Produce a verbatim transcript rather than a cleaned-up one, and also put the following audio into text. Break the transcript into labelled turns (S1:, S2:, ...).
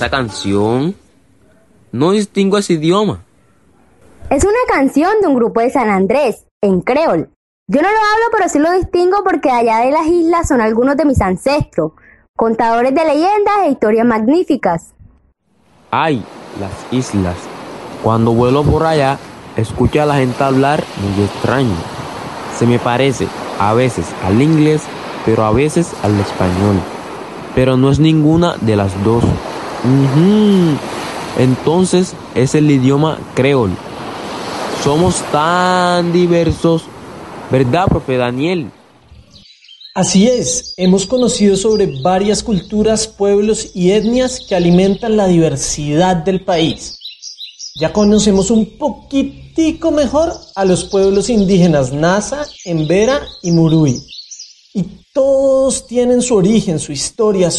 S1: esa canción? No distingo ese idioma.
S2: Es una canción de un grupo de San Andrés, en creol. Yo no lo hablo, pero sí lo distingo porque allá de las islas son algunos de mis ancestros, contadores de leyendas e historias magníficas.
S1: Ay, las islas. Cuando vuelo por allá, escucho a la gente hablar muy extraño. Se me parece a veces al inglés, pero a veces al español. Pero no es ninguna de las dos. Uh-huh. Entonces es el idioma creol. Somos tan diversos, ¿verdad, profe Daniel?
S3: Así es, hemos conocido sobre varias culturas, pueblos y etnias que alimentan la diversidad del país. Ya conocemos un poquitico mejor a los pueblos indígenas Nasa, Embera y Murui. Y todos tienen su origen, su historia,